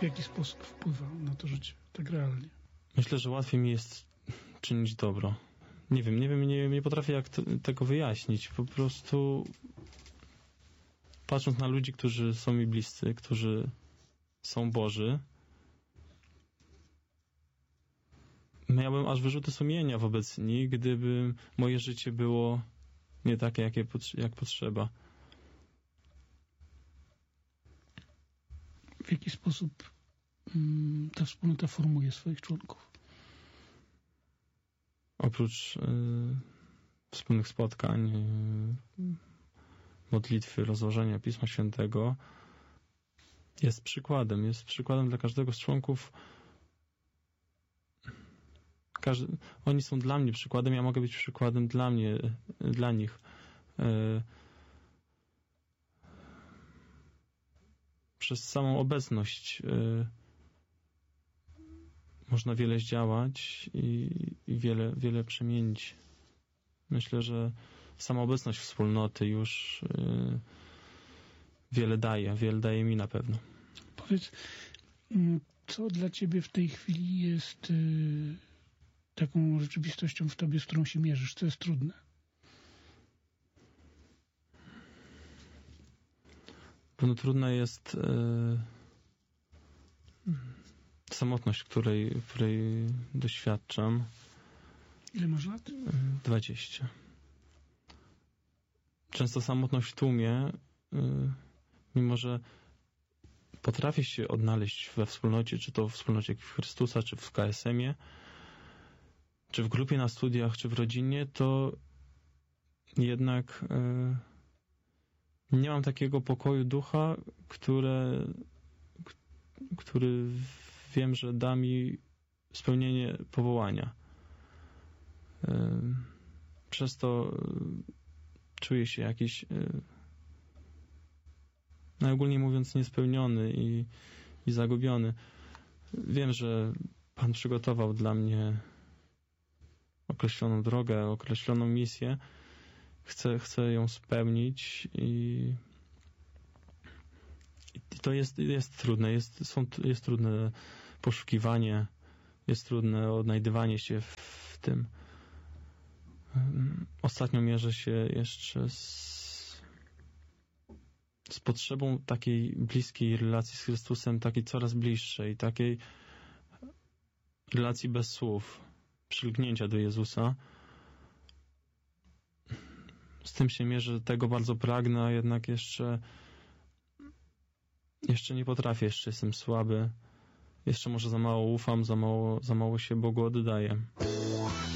w jaki sposób wpływa na to życie, tak realnie? Myślę, że łatwiej mi jest czynić dobro. Nie potrafię tego wyjaśnić. Po prostu patrząc na ludzi, którzy są mi bliscy, którzy są Boży, miałbym aż wyrzuty sumienia wobec nich, gdyby moje życie było nie takie, jak potrzeba. W jaki sposób ta wspólnota formuje swoich członków? Oprócz wspólnych spotkań, modlitwy, rozważania Pisma Świętego, jest przykładem dla każdego z członków. Oni są dla mnie przykładem, ja mogę być przykładem dla nich. Przez samą obecność można wiele zdziałać i wiele przemienić. Myślę, że sama obecność wspólnoty już wiele daje mi na pewno. Powiedz, co dla ciebie w tej chwili jest taką rzeczywistością w tobie, z którą się mierzysz? Co jest trudne? Pewno trudna jest samotność, której doświadczam. Ile masz lat? 20. Często samotność w tłumie, mimo że potrafię się odnaleźć we wspólnocie, czy to w wspólnocie Chrystusa, czy w KSM-ie, czy w grupie na studiach, czy w rodzinie, to jednak nie mam takiego pokoju ducha, który wiem, że da mi spełnienie powołania. Przez to czuję się jakiś, najogólniej mówiąc, niespełniony i zagubiony. Wiem, że Pan przygotował dla mnie określoną drogę, określoną misję. Chcę ją spełnić i to jest trudne. Jest trudne poszukiwanie, jest trudne odnajdywanie się w tym. Ostatnio mierzę się jeszcze z potrzebą takiej bliskiej relacji z Chrystusem, takiej coraz bliższej, takiej relacji bez słów, przylgnięcia do Jezusa. Z tym się mierzę, tego bardzo pragnę, a jednak jeszcze nie potrafię, jeszcze jestem słaby, jeszcze może za mało ufam, za mało się Bogu oddaję.